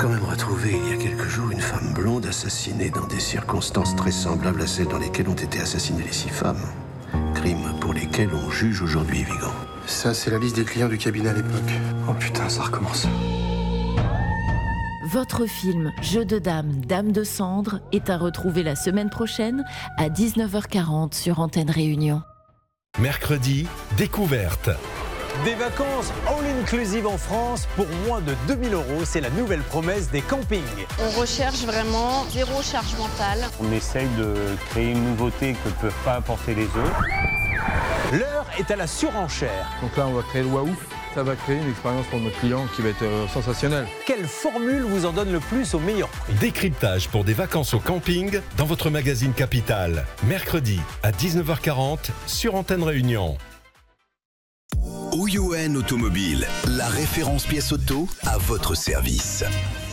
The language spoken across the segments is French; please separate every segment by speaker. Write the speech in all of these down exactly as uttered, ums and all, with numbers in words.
Speaker 1: quand même retrouvé il y a quelques jours une femme blonde assassinée dans des circonstances très semblables à celles dans lesquelles ont été assassinées les six femmes. Crimes pour lesquels on juge aujourd'hui Vigan.
Speaker 2: Ça, c'est la liste des clients du cabinet à l'époque. Oh putain, ça recommence.
Speaker 3: Votre film Jeu de dames, Dame de cendre est à retrouver la semaine prochaine à dix-neuf heures quarante sur Antenne Réunion.
Speaker 4: Mercredi, découverte.
Speaker 5: Des vacances all-inclusive en France pour moins de deux mille euros, c'est la nouvelle promesse des campings.
Speaker 6: On recherche vraiment zéro charge mentale.
Speaker 7: On essaye de créer une nouveauté que ne peuvent pas apporter les autres.
Speaker 5: L'heure est à la surenchère.
Speaker 8: Donc là, on va créer le waouh. Ça va créer une expérience pour notre client qui va être euh, sensationnelle.
Speaker 5: Quelle formule vous en donne le plus au meilleur prix?
Speaker 4: Décryptage pour des vacances au camping dans votre magazine Capital. Mercredi à dix-neuf heures quarante sur Antenne Réunion.
Speaker 9: Oyoen Automobile, la référence pièce auto à votre service.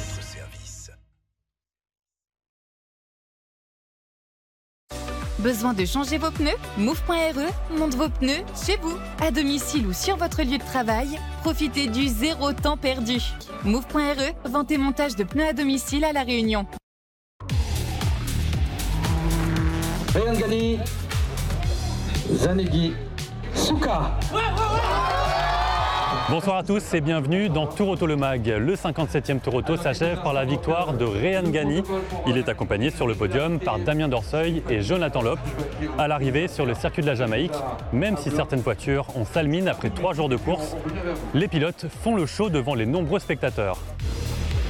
Speaker 10: Besoin de changer vos pneus? Move.re monte vos pneus chez vous, à domicile ou sur votre lieu de travail. Profitez du zéro temps perdu. Move.re, vente et montage de pneus à domicile à La Réunion.
Speaker 11: Ryan Gani, Zanegui, Souka.
Speaker 12: Bonsoir à tous et bienvenue dans Tour Auto Le Mag. Le cinquante-septième Tour Auto s'achève par la victoire de Ryan Gani. Il est accompagné sur le podium par Damien Dorseuil et Jonathan Lopp. À l'arrivée sur le circuit de la Jamaïque, même si certaines voitures ont salmine après trois jours de course, les pilotes font le show devant les nombreux spectateurs.